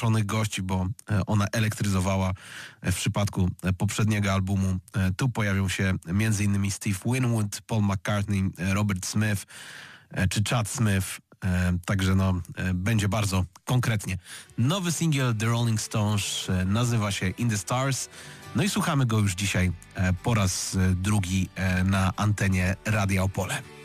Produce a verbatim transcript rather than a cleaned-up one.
zaproszonych gości, bo ona elektryzowała w przypadku poprzedniego albumu. Tu pojawią się między innymi Steve Winwood, Paul McCartney, Robert Smith czy Chad Smith. Także no, będzie bardzo konkretnie. Nowy singiel The Rolling Stones nazywa się In the Stars. No i słuchamy go już dzisiaj po raz drugi na antenie Radia Opole.